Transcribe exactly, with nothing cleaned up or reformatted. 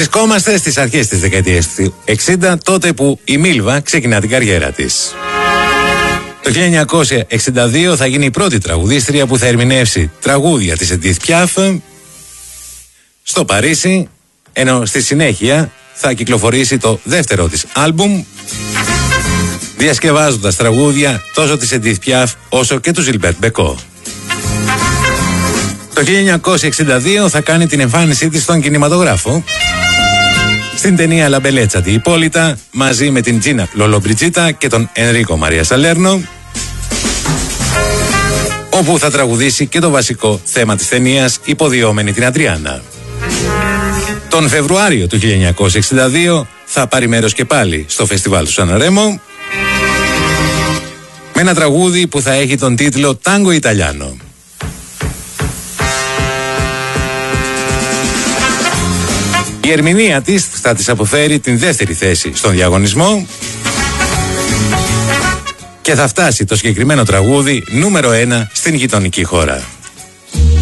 Βρισκόμαστε στις αρχές της δεκαετίας του εξήντα, τότε που η Μίλβα ξεκινά την καριέρα της. Το χίλια εννιακόσια εξήντα δύο θα γίνει η πρώτη τραγουδίστρια που θα ερμηνεύσει τραγούδια της Edith Piaf στο Παρίσι, ενώ στη συνέχεια θα κυκλοφορήσει το δεύτερο της άλμπουμ, διασκευάζοντας τραγούδια τόσο της Edith Piaf όσο και του Ζιλμπέρτ Μπεκό. Το χίλια εννιακόσια εξήντα δύο θα κάνει την εμφάνισή της στον κινηματογράφο, στην ταινία La Bellezza di Ippolita, μαζί με την Τζίνα Λολομπριτζίτα και τον Ενρίκο Μαρία Σαλέρνο, όπου θα τραγουδήσει και το βασικό θέμα της ταινίας, υποδιόμενη την Αντριάννα. Τον Φεβρουάριο του χίλια εννιακόσια εξήντα δύο θα πάρει μέρος και πάλι στο φεστιβάλ του Σανρέμο με ένα τραγούδι που θα έχει τον τίτλο Τάγκο Ιταλιάνο. Η ερμηνεία της θα της αποφέρει την δεύτερη θέση στον διαγωνισμό και θα φτάσει το συγκεκριμένο τραγούδι νούμερο ένα στην γειτονική χώρα.